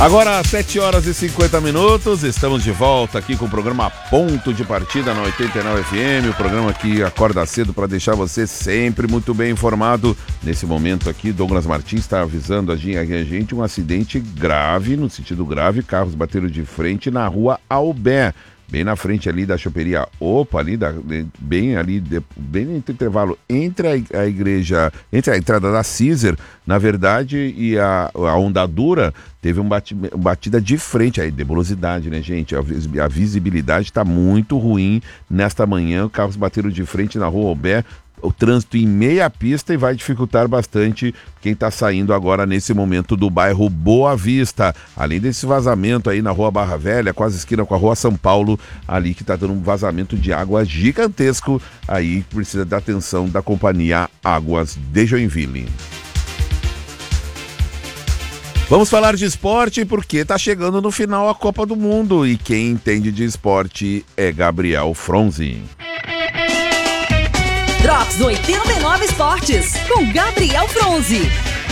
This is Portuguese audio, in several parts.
Agora, 7 horas e 50 minutos, estamos de volta aqui com o programa Ponto de Partida na 89 FM, o programa que acorda cedo para deixar você sempre muito bem informado. Nesse momento aqui, Douglas Martins está avisando a gente um acidente grave, no sentido grave, carros bateram de frente na rua Albé, bem na frente ali da choperia Opa, ali bem entre o intervalo entre a igreja, entre a entrada da Cizer, na verdade, e a Ondadura, teve uma batida de frente, aí nebulosidade, né, gente? A visibilidade está muito ruim nesta manhã, carros bateram de frente na rua Albé, o trânsito em meia pista e vai dificultar bastante quem está saindo agora nesse momento do bairro Boa Vista. Além desse vazamento aí na rua Barra Velha, quase esquina com a rua São Paulo, ali que está dando um vazamento de água gigantesco, aí precisa da atenção da companhia Águas de Joinville. Vamos falar de esporte porque está chegando no final a Copa do Mundo e quem entende de esporte é Gabriel Fronzi. Drops 89 Esportes, com Gabriel Fronzi.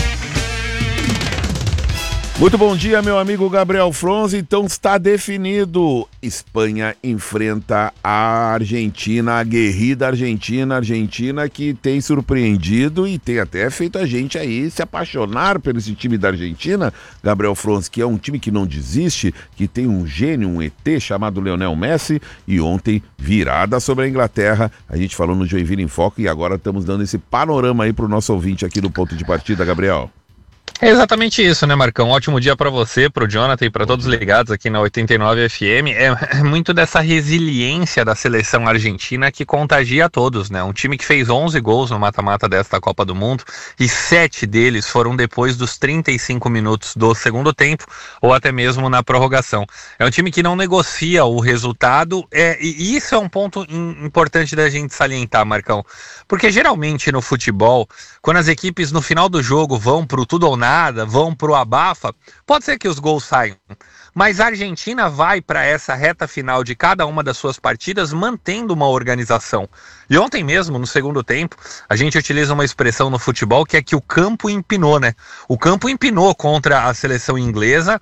Muito bom dia, meu amigo Gabriel Fronzi. Então está definido. Espanha enfrenta a Argentina, a aguerrida Argentina que tem surpreendido e tem até feito a gente aí se apaixonar por esse time da Argentina, Gabriel Fronzi, que é um time que não desiste, que tem um gênio, um ET chamado Lionel Messi, e ontem virada sobre a Inglaterra. A gente falou no Joinville em Foco e agora estamos dando esse panorama aí para o nosso ouvinte aqui do Ponto de Partida, Gabriel. É exatamente isso, né, Marcão? Ótimo dia para você, para o Jonathan e para todos ligados aqui na 89 FM. É muito dessa resiliência da seleção argentina que contagia a todos, né? Um time que fez 11 gols no mata-mata desta Copa do Mundo e 7 deles foram depois dos 35 minutos do segundo tempo ou até mesmo na prorrogação. É um time que não negocia o resultado e isso é um ponto importante da gente salientar, Marcão. Porque geralmente no futebol, quando as equipes no final do jogo vão pro tudo ou nada, vão pro abafa, pode ser que os gols saiam. Mas a Argentina vai para essa reta final de cada uma das suas partidas mantendo uma organização. E ontem mesmo, no segundo tempo, a gente utiliza uma expressão no futebol que é que o campo empinou, né? O campo empinou contra a seleção inglesa,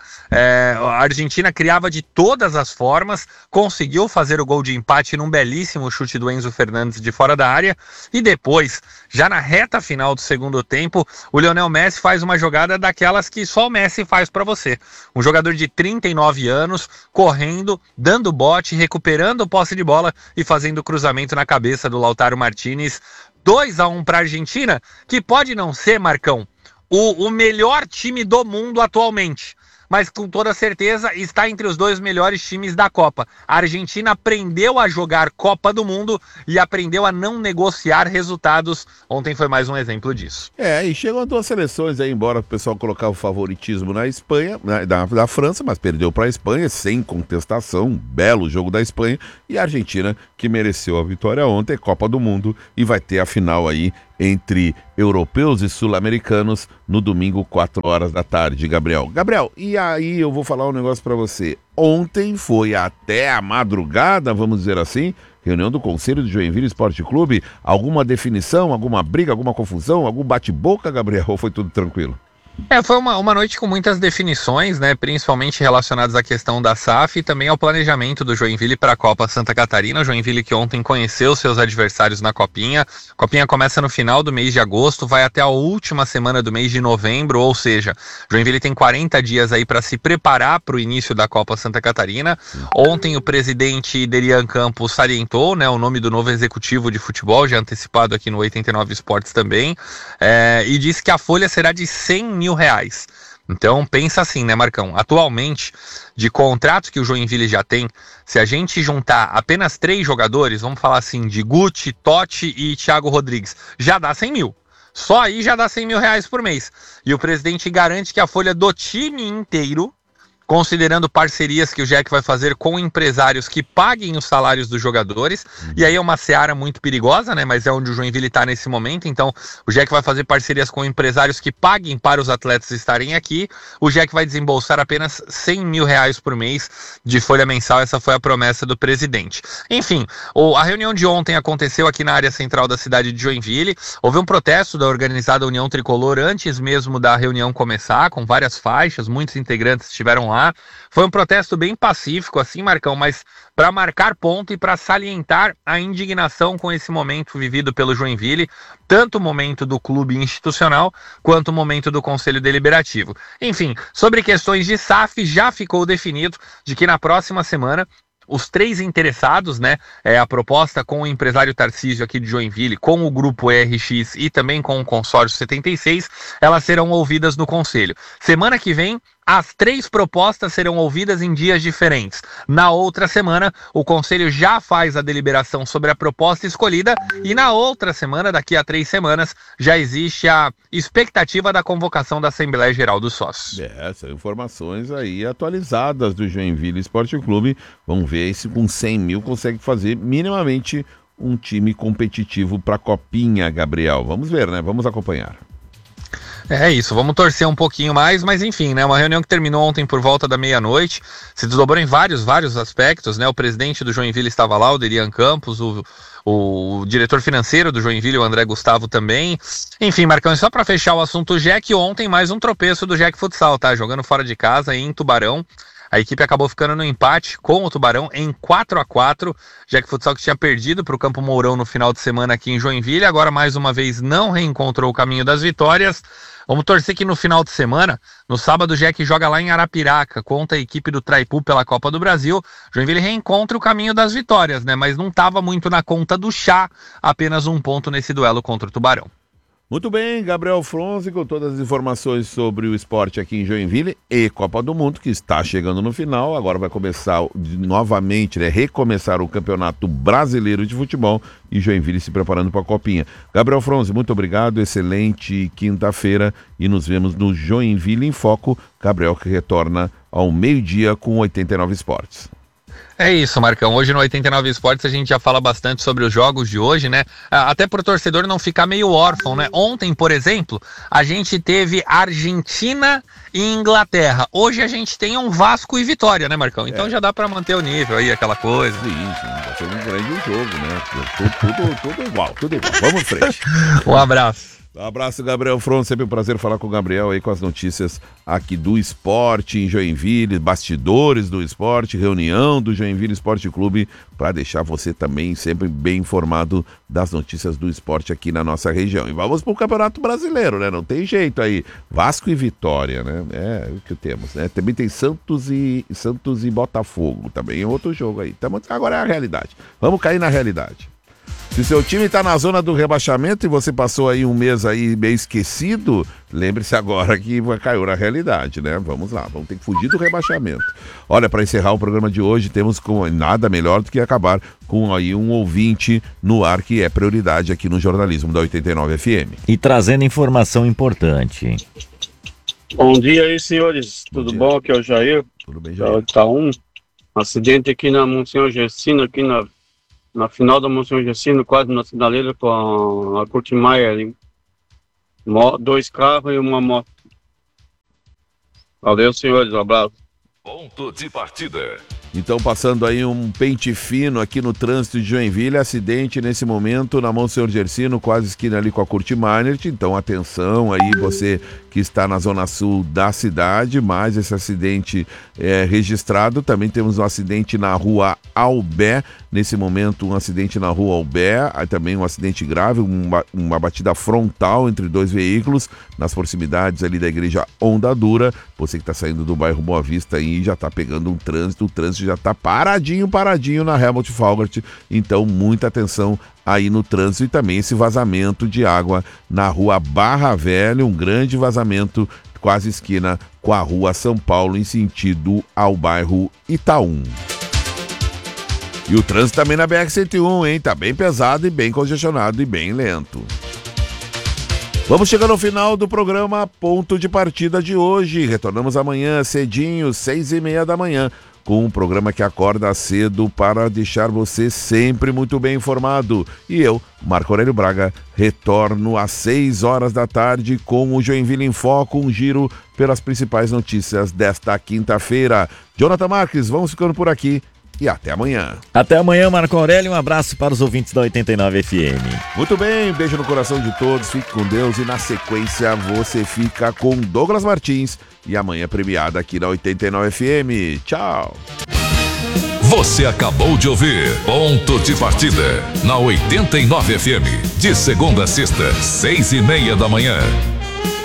a Argentina criava de todas as formas, conseguiu fazer o gol de empate num belíssimo chute do Enzo Fernandes de fora da área, e depois, já na reta final do segundo tempo, o Lionel Messi faz uma jogada daquelas que só o Messi faz para você. Um jogador de 39 anos, correndo, dando bote, recuperando posse de bola e fazendo cruzamento na cabeça do Lautaro Martínez. 2-1 para a Argentina, que pode não ser, Marcão, o melhor time do mundo atualmente, mas com toda certeza está entre os 2 melhores times da Copa. A Argentina aprendeu a jogar Copa do Mundo e aprendeu a não negociar resultados. Ontem foi mais um exemplo disso. E chegam 2 seleções aí, embora o pessoal colocava o favoritismo na Espanha, da França, mas perdeu para a Espanha, sem contestação, um belo jogo da Espanha, e a Argentina, que mereceu a vitória ontem, Copa do Mundo, e vai ter a final aí entre europeus e sul-americanos no domingo, 4 horas da tarde, Gabriel. Gabriel, e aí eu vou falar um negócio para você. Ontem foi até a madrugada, vamos dizer assim, reunião do Conselho do Joinville Esporte Clube. Alguma definição, alguma briga, alguma confusão, algum bate-boca, Gabriel, ou foi tudo tranquilo? Foi uma noite com muitas definições, né, principalmente relacionadas à questão da SAF e também ao planejamento do Joinville para a Copa Santa Catarina. O Joinville que ontem conheceu seus adversários na Copinha. A Copinha começa no final do mês de agosto, vai até a última semana do mês de novembro, ou seja, Joinville tem 40 dias aí para se preparar para o início da Copa Santa Catarina. Ontem o presidente Derian Campos salientou, né, o nome do novo executivo de futebol, já antecipado aqui no 89 Esportes também, e disse que a folha será de R$100 mil. Então pensa assim, né, Marcão? Atualmente, de contratos que o Joinville já tem, se a gente juntar apenas 3 jogadores, vamos falar assim, de Guti, Totti e Thiago Rodrigues, já dá 100 mil. Só aí já dá R$100 mil por mês. E o presidente garante que a folha do time inteiro, considerando parcerias que o Jack vai fazer com empresários que paguem os salários dos jogadores, e aí é uma seara muito perigosa, né, mas é onde o Joinville está nesse momento. Então o Jack vai fazer parcerias com empresários que paguem para os atletas estarem aqui. O Jack vai desembolsar apenas R$100 mil por mês de folha mensal, essa foi a promessa do presidente. Enfim, a reunião de ontem aconteceu aqui na área central da cidade de Joinville. Houve um protesto da organizada União Tricolor antes mesmo da reunião começar, com várias faixas, muitos integrantes estiveram lá. Foi um protesto bem pacífico, assim, Marcão, mas para marcar ponto e para salientar a indignação com esse momento vivido pelo Joinville, tanto o momento do clube institucional, quanto o momento do Conselho Deliberativo. Enfim, sobre questões de SAF, já ficou definido de que na próxima semana os 3 interessados, né, a proposta com o empresário Tarcísio aqui de Joinville, com o grupo ERX e também com o consórcio 76, elas serão ouvidas no Conselho. Semana que vem, as 3 propostas serão ouvidas em dias diferentes. Na outra semana, o Conselho já faz a deliberação sobre a proposta escolhida e na outra semana, daqui a 3 semanas, já existe a expectativa da convocação da Assembleia Geral dos Sócios. São informações aí atualizadas do Joinville Esporte Clube. Vamos ver se com 100 mil consegue fazer minimamente um time competitivo para a Copinha, Gabriel. Vamos ver, né? Vamos acompanhar. É isso, vamos torcer um pouquinho mais, mas enfim, né, uma reunião que terminou ontem por volta da meia-noite, se desdobrou em vários aspectos, né, o presidente do Joinville estava lá, o Derian Campos, o diretor financeiro do Joinville, o André Gustavo também. Enfim, Marcão, só para fechar o assunto Jack, ontem mais um tropeço do Jack Futsal, tá, jogando fora de casa em Tubarão. A equipe acabou ficando no empate com o Tubarão em 4-4, Jack Futsal que tinha perdido para o Campo Mourão no final de semana aqui em Joinville, agora mais uma vez não reencontrou o caminho das vitórias. Vamos torcer que no final de semana, no sábado, o Jack joga lá em Arapiraca contra a equipe do Traipu pela Copa do Brasil. Joinville reencontra o caminho das vitórias, né? Mas não estava muito na conta do chá, apenas um ponto nesse duelo contra o Tubarão. Muito bem, Gabriel Fronzi com todas as informações sobre o esporte aqui em Joinville e Copa do Mundo, que está chegando no final. Agora vai começar novamente, né, recomeçar o Campeonato Brasileiro de Futebol e Joinville se preparando para a Copinha. Gabriel Fronzi, muito obrigado, excelente quinta-feira e nos vemos no Joinville em Foco. Gabriel que retorna ao meio-dia com 89 Esportes. É isso, Marcão. Hoje no 89 Esportes a gente já fala bastante sobre os jogos de hoje, né? Até pro torcedor não ficar meio órfão, né? Ontem, por exemplo, a gente teve Argentina e Inglaterra. Hoje a gente tem um Vasco e Vitória, né, Marcão? Então já dá pra manter o nível aí, aquela coisa. Sim, vai ser um grande jogo, né? Tudo igual. Vamos em frente. Um abraço. Um abraço, Gabriel Fronzi, sempre um prazer falar com o Gabriel aí com as notícias aqui do esporte em Joinville, bastidores do esporte, reunião do Joinville Esporte Clube, para deixar você também sempre bem informado das notícias do esporte aqui na nossa região. E vamos para o Campeonato Brasileiro, né? Não tem jeito aí. Vasco e Vitória, né? É o que temos, né? Também tem Santos e Botafogo, também é outro jogo aí. Agora é a realidade. Vamos cair na realidade. Se seu time está na zona do rebaixamento e você passou aí um mês aí meio esquecido, lembre-se agora que caiu na realidade, né? Vamos lá, vamos ter que fugir do rebaixamento. Olha, para encerrar o programa de hoje, temos nada melhor do que acabar com aí um ouvinte no ar que é prioridade aqui no jornalismo da 89 FM. E trazendo informação importante. Bom dia aí, senhores. Tudo bom? Aqui é o Jair. Tudo bem, Jair? Tá um acidente aqui na Monsenhor Gersino, aqui na final da Monsenhor Gersino, quase na sinaleira com a Kurt Maier ali. 2 carros e uma moto. Valeu, senhores. Um abraço. Ponto de partida. Então, passando aí um pente fino aqui no trânsito de Joinville, acidente nesse momento na Monsenhor Gersino, quase esquina ali com a Kurt Meinert. Então, atenção aí, você que está na zona sul da cidade, mais esse acidente é registrado. Também temos um acidente na rua Albé, nesse momento um acidente na rua Albé, aí também um acidente grave, uma batida frontal entre 2 veículos, nas proximidades ali da igreja Onda Dura. Você que está saindo do bairro Boa Vista aí já está pegando um trânsito, o trânsito já está paradinho na Helmut Falgart, então muita atenção aí no trânsito e também esse vazamento de água na rua Barra Velha, um grande vazamento quase esquina com a rua São Paulo em sentido ao bairro Itaú. E o trânsito também na BR-101, hein? Tá bem pesado e bem congestionado e bem lento. Vamos chegando ao final do programa Ponto de Partida de hoje. Retornamos amanhã cedinho, 6h30 da manhã, com um programa que acorda cedo para deixar você sempre muito bem informado. E eu, Marco Aurélio Braga, retorno às 6 horas da tarde com o Joinville em Foco, um giro pelas principais notícias desta quinta-feira. Jonathan Marques, vamos ficando por aqui e até amanhã. Até amanhã, Marco Aurélio. Um abraço para os ouvintes da 89 FM. Muito bem, beijo no coração de todos, fique com Deus e na sequência você fica com Douglas Martins e amanhã premiada aqui na 89 FM. Tchau! Você acabou de ouvir Ponto de Partida na 89 FM, de segunda a sexta, 6h30 da manhã.